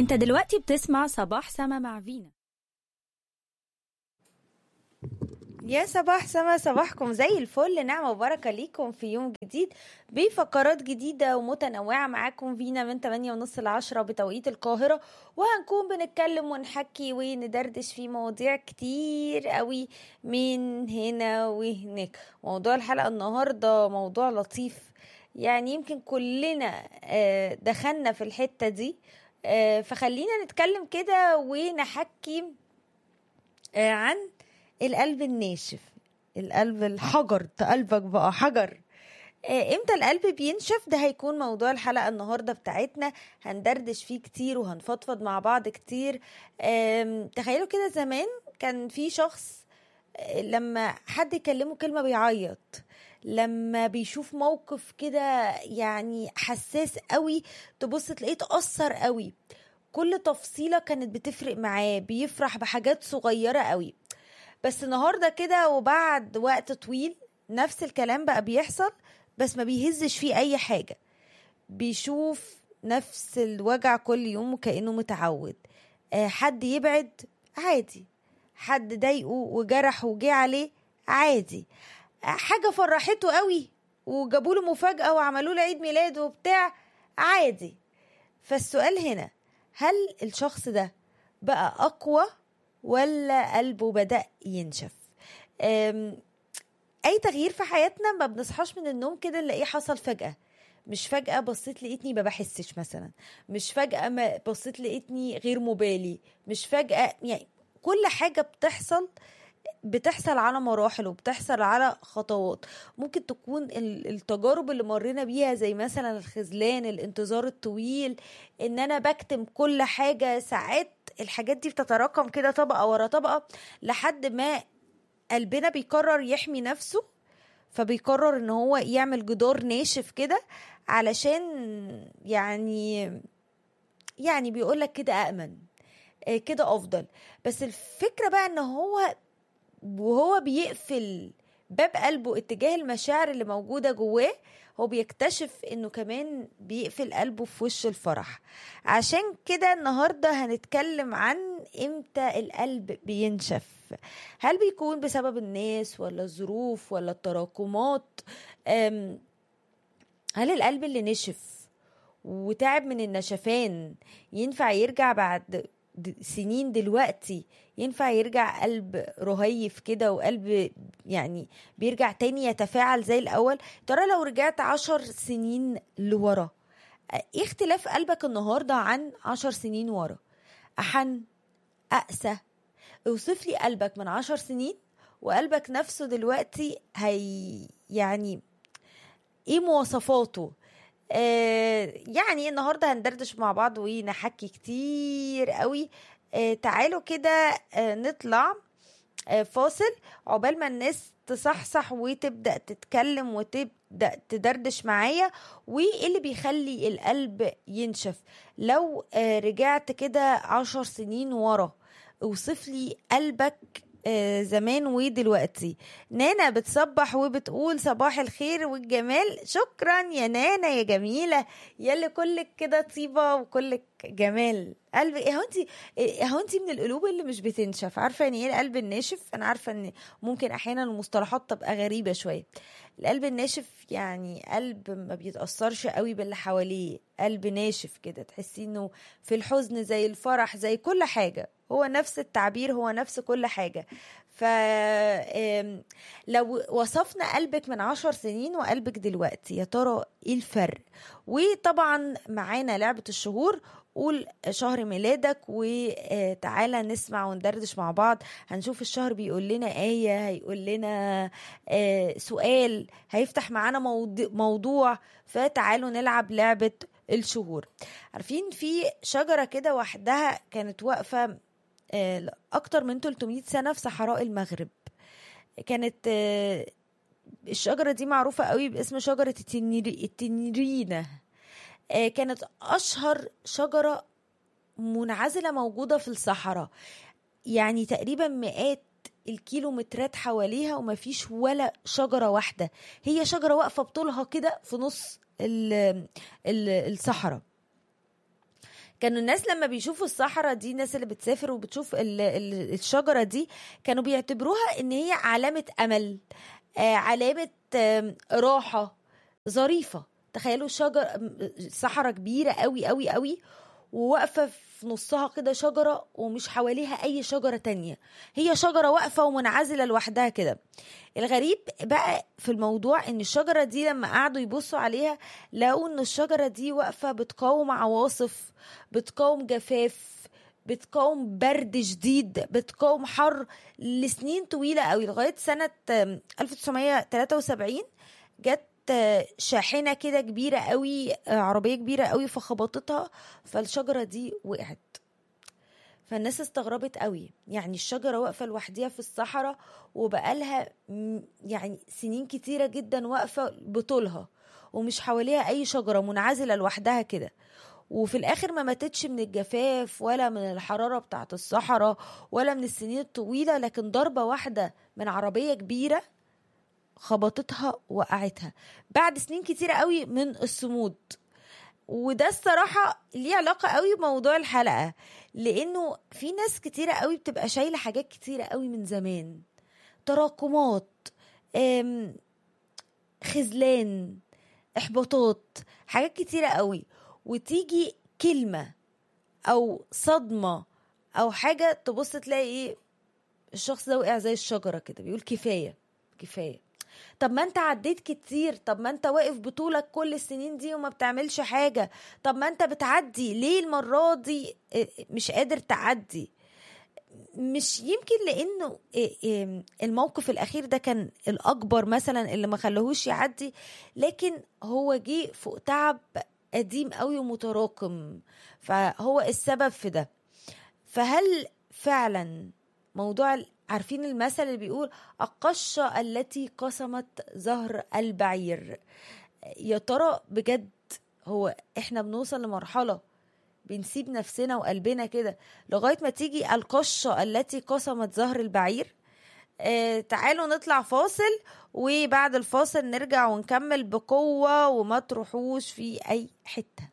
انت دلوقتي بتسمع صباح سما مع فينا. يا صباح سما، صباحكم زي الفل، نعمة وبركة ليكم في يوم جديد بفقرات جديدة ومتنوعة. معاكم فينا من 8:30 ل10 بتوقيت القاهرة، وهنكون بنتكلم ونحكي وندردش في مواضيع كتير قوي من هنا وهناك. موضوع الحلقة النهاردة موضوع لطيف، يعني يمكن كلنا دخلنا في الحتة دي، فخلينا نتكلم كده ونحكي عن القلب الناشف، القلب الحجر. قلبك بقى حجر، امتى القلب بينشف؟ ده هيكون موضوع الحلقة النهاردة بتاعتنا، هندردش فيه كتير وهنفضفض مع بعض كتير. تخيلوا كده زمان كان في شخص لما حد يكلمه كلمة بيعيط، لما بيشوف موقف كده يعني حساس قوي تبص تلاقيه تأثر قوي، كل تفصيلة كانت بتفرق معاه، بيفرح بحاجات صغيرة قوي. بس النهاردة كده وبعد وقت طويل نفس الكلام بقى بيحصل، بس ما بيهزش فيه أي حاجة، بيشوف نفس الوجع كل يوم وكأنه متعود. حد يبعد عادي، حد ضايقه وجرح وجه عليه عادي، حاجة فرحته قوي وجابوا له مفاجأة وعملوا له عيد ميلاد وبتاع عادي. فالسؤال هنا، هل الشخص ده بقى أقوى ولا قلبه بدأ ينشف؟ أي تغيير في حياتنا ما بنصحاش من النوم كده نلاقيه حصل فجأة. مش فجأة بصيت لقيتني ما بحسش مثلا، مش فجأة ما بصيت لقيتني غير مبالي، مش فجأة. يعني كل حاجة بتحصل على مراحل وبتحصل على خطوات. ممكن تكون التجارب اللي مرينا بيها زي مثلا الخذلان، الانتظار الطويل، ان انا بكتم كل حاجة، ساعات الحاجات دي بتتراكم كده طبقة ورا طبقة لحد ما قلبنا بيقرر يحمي نفسه، فبيقرر ان هو يعمل جدار ناشف كده علشان يعني بيقولك كده أأمن، كده أفضل. بس الفكرة بقى ان هو وهو بيقفل باب قلبه اتجاه المشاعر اللي موجودة جواه، هو بيكتشف انه كمان بيقفل قلبه في وش الفرح. عشان كده النهاردة هنتكلم عن امتى القلب بينشف. هل بيكون بسبب الناس ولا الظروف ولا التراكمات؟ هل القلب اللي نشف وتعب من النشفان ينفع يرجع بعد سنين دلوقتي؟ ينفع يرجع قلب رهيف كده وقلب يعني بيرجع تاني يتفاعل زي الأول؟ ترى لو رجعت 10 سنين لورا، ايه اختلاف قلبك النهاردة عن 10 سنين ورا؟ أحن، أقسى؟ اوصف لي قلبك من 10 سنين وقلبك نفسه دلوقتي، يعني ايه مواصفاته؟ يعني النهارده هندردش مع بعض ونحكي كتير قوي. تعالوا كده نطلع فاصل عقبال ما الناس تصحصح وتبدأ تتكلم وتبدأ تدردش معايا. وايه اللي بيخلي القلب ينشف؟ لو رجعت كده 10 سنين ورا، اوصف لي قلبك زمان ودلوقتي. نانا بتصبح وبتقول صباح الخير والجمال. شكرا يا نانا يا جميلة، يلي كلك كده طيبة وكلك جمال. قلبي اهو انتي من القلوب اللي مش بتنشف. عارفة يعني ايه القلب الناشف؟ انا عارفة ان ممكن احيانا المصطلحات تبقى غريبة شوية. القلب الناشف يعني قلب ما بيتأثرش قوي باللي حواليه، قلب ناشف كده تحسي انه في الحزن زي الفرح زي كل حاجة هو نفس التعبير، هو نفس كل حاجة. لو وصفنا قلبك من 10 سنين وقلبك دلوقتي، يا ترى ايه الفرق؟ وطبعا معانا لعبة الشهور، قول شهر ميلادك وتعالى نسمع وندردش مع بعض. هنشوف الشهر بيقول لنا آية، هيقول لنا سؤال، هيفتح معانا موضوع. فتعالوا نلعب لعبة الشهور. عارفين في شجرة كده وحدها كانت واقفة أكتر من 300 سنة في صحراء المغرب. كانت الشجرة دي معروفة قوي باسم شجرة التنيرينة. كانت أشهر شجرة منعزلة موجودة في الصحراء، يعني تقريبا مئات الكيلومترات حواليها وما فيش ولا شجرة واحدة. هي شجرة واقفة بطولها كده في نص الصحراء. كانوا الناس لما بيشوفوا الصحراء دي، الناس اللي بتسافر وبتشوف الشجرة دي، كانوا بيعتبروها ان هي علامة امل، علامة راحة ظريفة. تخيلوا صحراء كبيرة قوي قوي قوي، وواقفة في نصها كده شجرة ومش حواليها أي شجرة تانية، هي شجرة واقفة ومنعزلة لوحدها كده. الغريب بقى في الموضوع إن الشجرة دي لما قعدوا يبصوا عليها لقوا إن الشجرة دي واقفة بتقاوم عواصف، بتقاوم جفاف، بتقاوم برد شديد، بتقاوم حر لسنين طويلة قوي، لغاية سنة 1973 جت شاحنة كده كبيرة قوي، عربية كبيرة قوي، فخبطتها، فالشجرة دي وقعت. فالناس استغربت قوي، يعني الشجرة واقفة لوحديها في الصحراء وبقالها يعني سنين كتيرة جدا واقفة بطولها ومش حواليها أي شجرة، منعزلة لوحدها كده، وفي الآخر ما ماتتش من الجفاف ولا من الحرارة بتاعت الصحراء ولا من السنين الطويلة، لكن ضربة واحدة من عربية كبيرة خبطتها وقعتها بعد سنين كتيرة قوي من الصمود. وده الصراحة ليه علاقة قوي بموضوع الحلقة، لأنه في ناس كتيرة قوي بتبقى شايلة حاجات كتيرة قوي من زمان، تراكمات، خذلان، إحباطات، حاجات كتيرة قوي، وتيجي كلمة أو صدمة أو حاجة تبص تلاقي إيه، الشخص ده وقع زي الشجرة كده، بيقول كفاية كفاية. طب ما انت عديت كتير، طب ما انت واقف بطولك كل السنين دي وما بتعملش حاجة، طب ما انت بتعدي، ليه المرة دي مش قادر تعدي؟ مش يمكن لانه الموقف الاخير ده كان الاكبر مثلا اللي ما خلوهوش يعدي، لكن هو جه فوق تعب قديم قوي ومتراكم، فهو السبب في ده. فهل فعلا موضوع، عارفين المثل اللي بيقول القشة التي قسمت ظهر البعير؟ يا ترى بجد هو احنا بنوصل لمرحلة بنسيب نفسنا وقلبنا كده لغاية ما تيجي القشة التي قسمت ظهر البعير؟ تعالوا نطلع فاصل، وبعد الفاصل نرجع ونكمل بقوة، وما تروحوش في أي حتة.